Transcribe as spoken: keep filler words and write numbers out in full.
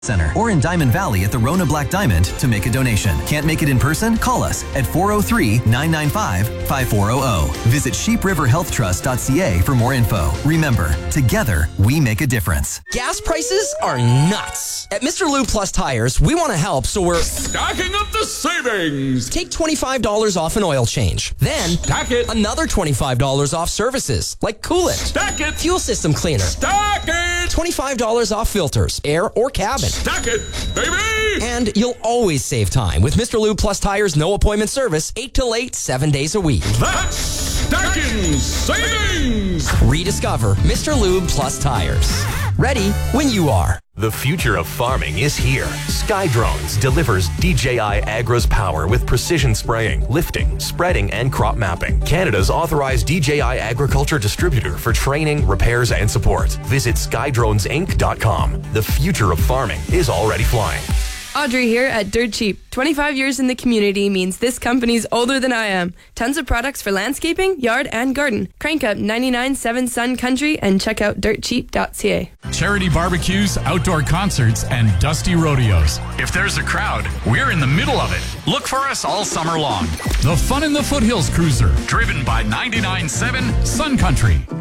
Center or in Diamond Valley at the Rona Black Diamond to make a donation. Can't make it in person? Call us at four oh three, nine nine five, five four hundred. Visit sheep river health trust dot c a for more info. Remember, together we make a difference. Gas prices are nuts. At Mister Lube Plus Tires, we want to help, so we're stacking up the savings. Take twenty-five dollars off an oil change. Then stack it. Another twenty-five dollars off services like coolant, stack it. Fuel system cleaner, stack it. twenty-five dollars off filters, air or cabin. Stack it, baby! And you'll always save time with Mister Lube Plus Tires no appointment service, eight till eight, seven days a week. That's stacking savings! Rediscover Mister Lube Plus Tires. Ready when you are. The future of farming is here. SkyDrones delivers D J I Agro's power with precision spraying, lifting, spreading, and crop mapping. Canada's authorized D J I agriculture distributor for training, repairs, and support. Visit skydrones inc dot com. The future of farming is already flying. Audrey here at Dirt Cheap. twenty-five years in the community means this company's older than I am. Tons of products for landscaping, yard, and garden. Crank up ninety-nine point seven Sun Country and check out dirt cheap dot c a. Charity barbecues, outdoor concerts, and dusty rodeos. If there's a crowd, we're in the middle of it. Look for us all summer long. The Fun in the Foothills Cruiser, driven by ninety-nine point seven Sun Country.